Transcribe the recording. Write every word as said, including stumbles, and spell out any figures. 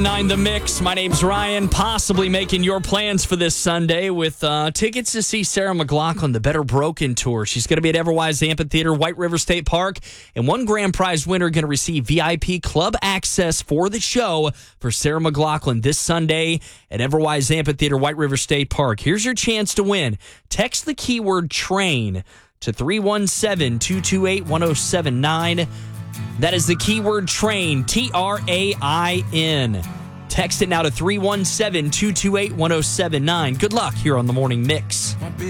Nine The Mix. My name's Ryan, possibly making your plans for this Sunday with uh, tickets to see Sarah McLachlan, the Better Broken Tour. She's going to be at Everwise Amphitheater, White River State Park, and one grand prize winner going to receive V I P club access for the show for Sarah McLachlan this Sunday at Everwise Amphitheater, White River State Park. Here's your chance to win. Text the keyword TRAIN to three one seven, two two eight, one oh seven nine. That is the keyword TRAIN, T R A I N. Text it now to three one seven, two two eight, one oh seven nine. Good luck here on The Morning Mix.